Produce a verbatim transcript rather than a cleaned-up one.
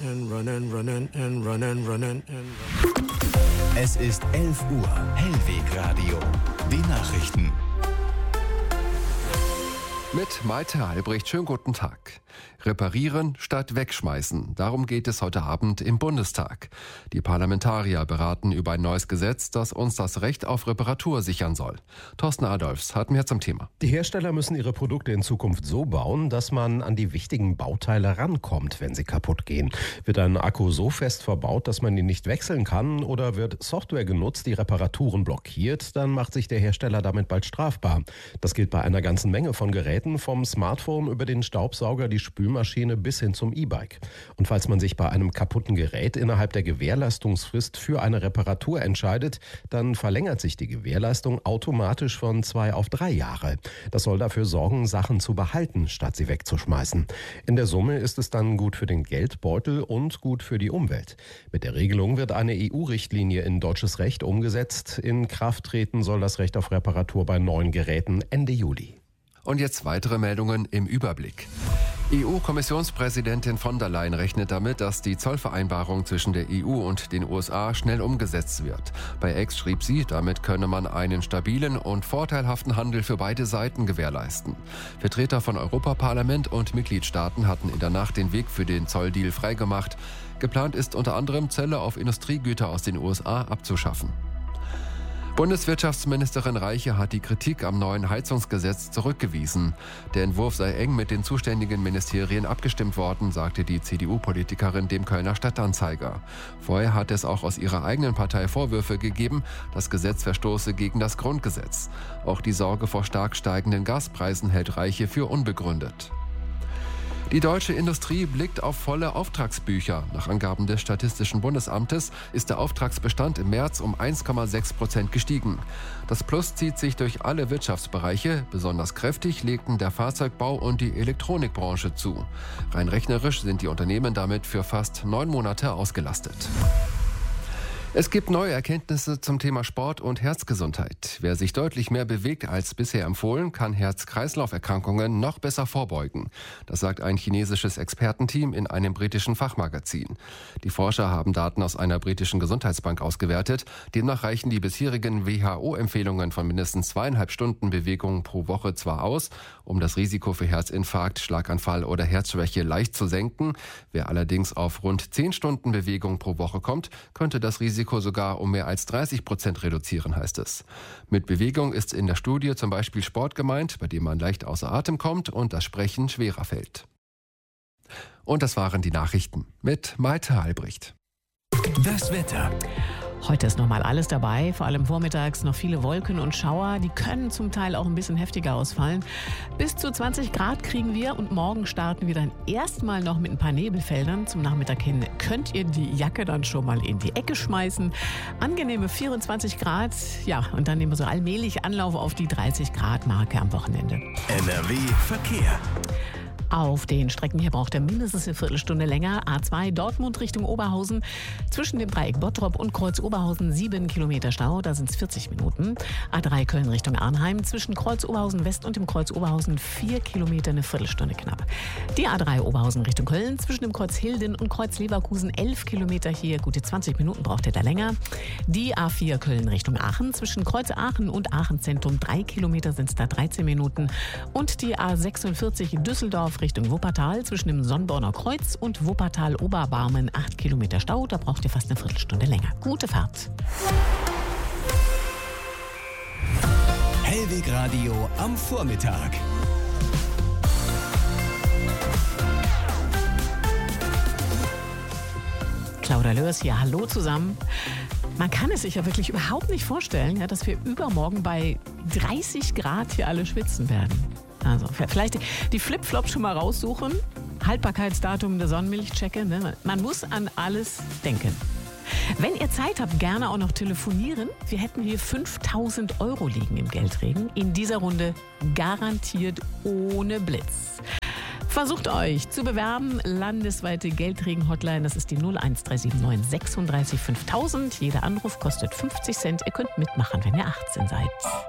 And run and run and and run and run and run. Es ist elf Uhr. Hellwegradio. Die Nachrichten. Mit Maite Albrecht, schönen guten Tag. Reparieren statt wegschmeißen. Darum geht es heute Abend im Bundestag. Die Parlamentarier beraten über ein neues Gesetz, das uns das Recht auf Reparatur sichern soll. Thorsten Adolfs hat mehr zum Thema. Die Hersteller müssen ihre Produkte in Zukunft so bauen, dass man an die wichtigen Bauteile rankommt, wenn sie kaputt gehen. Wird ein Akku so fest verbaut, dass man ihn nicht wechseln kann, oder wird Software genutzt, die Reparaturen blockiert, dann macht sich der Hersteller damit bald strafbar. Das gilt bei einer ganzen Menge von Geräten, vom Smartphone über den Staubsauger, die Spülmaschine bis hin zum E-Bike. Und falls man sich bei einem kaputten Gerät innerhalb der Gewährleistungsfrist für eine Reparatur entscheidet, dann verlängert sich die Gewährleistung automatisch von zwei auf drei Jahre. Das soll dafür sorgen, Sachen zu behalten, statt sie wegzuschmeißen. In der Summe ist es dann gut für den Geldbeutel und gut für die Umwelt. Mit der Regelung wird eine E U-Richtlinie in deutsches Recht umgesetzt. In Kraft treten soll das Recht auf Reparatur bei neuen Geräten Ende Juli. Und jetzt weitere Meldungen im Überblick. E U-Kommissionspräsidentin von der Leyen rechnet damit, dass die Zollvereinbarung zwischen der E U und den U S A schnell umgesetzt wird. Bei X schrieb sie, damit könne man einen stabilen und vorteilhaften Handel für beide Seiten gewährleisten. Vertreter von Europaparlament und Mitgliedstaaten hatten in der Nacht den Weg für den Zolldeal freigemacht. Geplant ist unter anderem, Zölle auf Industriegüter aus den U S A abzuschaffen. Bundeswirtschaftsministerin Reiche hat die Kritik am neuen Heizungsgesetz zurückgewiesen. Der Entwurf sei eng mit den zuständigen Ministerien abgestimmt worden, sagte die C D U-Politikerin dem Kölner Stadtanzeiger. Vorher hat es auch aus ihrer eigenen Partei Vorwürfe gegeben, das Gesetz verstoße gegen das Grundgesetz. Auch die Sorge vor stark steigenden Gaspreisen hält Reiche für unbegründet. Die deutsche Industrie blickt auf volle Auftragsbücher. Nach Angaben des Statistischen Bundesamtes ist der Auftragsbestand im März um eins Komma sechs Prozent gestiegen. Das Plus zieht sich durch alle Wirtschaftsbereiche. Besonders kräftig legten der Fahrzeugbau und die Elektronikbranche zu. Rein rechnerisch sind die Unternehmen damit für fast neun Monate ausgelastet. Es gibt neue Erkenntnisse zum Thema Sport und Herzgesundheit. Wer sich deutlich mehr bewegt als bisher empfohlen, kann Herz-Kreislauf-Erkrankungen noch besser vorbeugen. Das sagt ein chinesisches Expertenteam in einem britischen Fachmagazin. Die Forscher haben Daten aus einer britischen Gesundheitsbank ausgewertet. Demnach reichen die bisherigen W H O-Empfehlungen von mindestens zweieinhalb Stunden Bewegung pro Woche zwar aus, um das Risiko für Herzinfarkt, Schlaganfall oder Herzschwäche leicht zu senken. Wer allerdings auf rund zehn Stunden Bewegung pro Woche kommt, könnte das Risiko sogar um mehr als dreißig Prozent reduzieren, heißt es. Mit Bewegung ist in der Studie zum Beispiel Sport gemeint, bei dem man leicht außer Atem kommt und das Sprechen schwerer fällt. Und das waren die Nachrichten mit Maite Albrecht. Das Wetter. Heute ist nochmal alles dabei, vor allem vormittags noch viele Wolken und Schauer. Die können zum Teil auch ein bisschen heftiger ausfallen. Bis zu zwanzig Grad kriegen wir und morgen starten wir dann erstmal noch mit ein paar Nebelfeldern. Zum Nachmittag hin könnt ihr die Jacke dann schon mal in die Ecke schmeißen. Angenehme vierundzwanzig Grad, ja, und dann nehmen wir so allmählich Anlauf auf die dreißig Grad Marke am Wochenende. N R W Verkehr. Auf den Strecken hier braucht er mindestens eine Viertelstunde länger. A zwei Dortmund Richtung Oberhausen. Zwischen dem Dreieck Bottrop und Kreuz Oberhausen sieben Kilometer Stau, da sind es vierzig Minuten. A drei Köln Richtung Arnheim. Zwischen Kreuz Oberhausen West und dem Kreuz Oberhausen vier Kilometer, eine Viertelstunde knapp. Die A drei Oberhausen Richtung Köln. Zwischen dem Kreuz Hilden und Kreuz Leverkusen elf Kilometer hier. Gute zwanzig Minuten braucht er da länger. Die A vier Köln Richtung Aachen. Zwischen Kreuz Aachen und Aachen Zentrum drei Kilometer sind es da dreizehn Minuten. Und die A sechsundvierzig Düsseldorf Richtung Wuppertal zwischen dem Sonnborner Kreuz und Wuppertal Oberbarmen acht Kilometer Stau. Da braucht ihr fast eine Viertelstunde länger. Gute Fahrt. Hellwegradio am Vormittag. Claudia Lörs hier. Hallo zusammen. Man kann es sich ja wirklich überhaupt nicht vorstellen, ja, dass wir übermorgen bei dreißig Grad hier alle schwitzen werden. Also vielleicht die Flipflops schon mal raussuchen. Haltbarkeitsdatum der Sonnenmilch checken. Ne? Man muss an alles denken. Wenn ihr Zeit habt, gerne auch noch telefonieren. Wir hätten hier fünftausend Euro liegen im Geldregen. In dieser Runde garantiert ohne Blitz. Versucht euch zu bewerben. Landesweite Geldregen-Hotline, das ist die null eins drei sieben neun sechsunddreißig fünftausend. Jeder Anruf kostet fünfzig Cent. Ihr könnt mitmachen, wenn ihr achtzehn seid.